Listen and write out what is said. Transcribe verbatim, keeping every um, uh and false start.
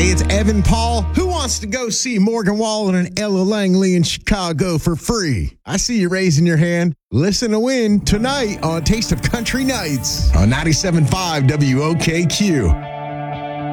Hey, it's Evan Paul. Who wants to go see Morgan Wallen and Ella Langley in Chicago for free? I see you raising your hand. Listen to win tonight on Taste of Country Nights on ninety-seven point five W O K Q.